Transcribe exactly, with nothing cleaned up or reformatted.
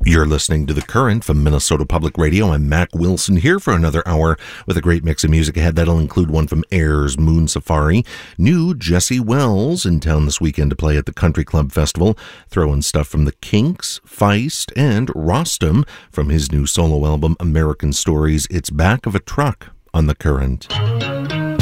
You're listening to The Current from Minnesota Public Radio. I'm Mac Wilson here for another hour with a great mix of music ahead. That'll include one from Air's Moon Safari, new Jesse Wells in town this weekend to play at the Country Club Festival, throwing stuff from the Kinks, Feist, and Rostam from his new solo album American Stories. It's Back of a Truck on The Current.